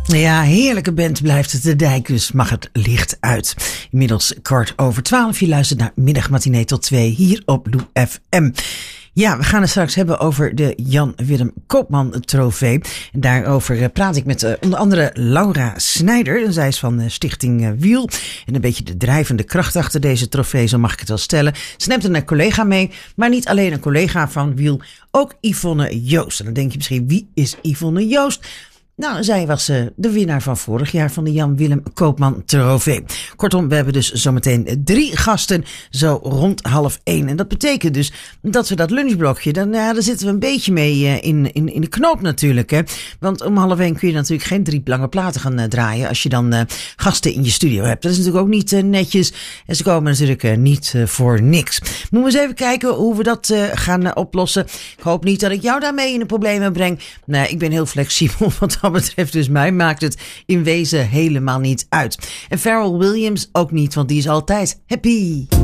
Ja, heerlijke band blijft het. De Dijk, dus mag het licht uit. Inmiddels 12:15. Je luistert naar Middagmatinee tot 2 hier op Lou FM. Ja, we gaan het straks hebben over de Jan Willem Koopman trofee. En daarover praat ik met onder andere Laura Snijder. En zij is van Stichting Wiel. En een beetje de drijvende kracht achter deze trofee, zo mag ik het wel stellen. Ze neemt een collega mee, maar niet alleen een collega van Wiel, ook Yvonne Joost. En dan denk je misschien, wie is Yvonne Joost? Nou, zij was de winnaar van vorig jaar van de Jan Willem Koopman trofee. Kortom, we hebben dus zometeen 3 gasten zo rond 12:30. En dat betekent dus dat we dat lunchblokje, daar zitten we een beetje mee in de knoop natuurlijk. Hè? Want om 12:30 kun je natuurlijk geen 3 lange platen gaan draaien als je dan gasten in je studio hebt. Dat is natuurlijk ook niet netjes. En ze komen natuurlijk niet voor niks. Moeten we eens even kijken hoe we dat gaan oplossen. Ik hoop niet dat ik jou daarmee in de problemen breng. Nee, ik ben heel flexibel wat dat betreft, dus mij maakt het in wezen helemaal niet uit. En Pharrell Williams ook niet, want die is altijd happy.